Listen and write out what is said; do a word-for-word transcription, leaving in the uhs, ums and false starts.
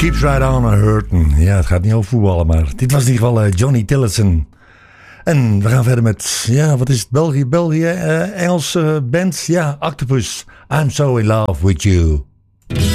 Keeps right on hurting. Ja, het gaat niet over voetballen, maar dit was in ieder geval uh, Johnny Tillotson. En we gaan verder met, ja, wat is het? België, België, uh, Engelse uh, band. Ja, Octopus. I'm so in love with you.